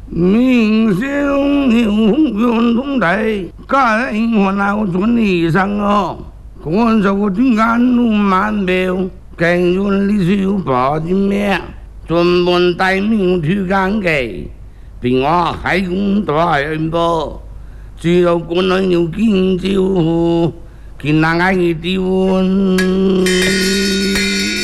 明星牛运动队，该我闹准理想哦。广州的安路满标，更用历史八斤面，专门带名去干嘅，并话海公大人波，只有国内有见招呼，见那爱丢。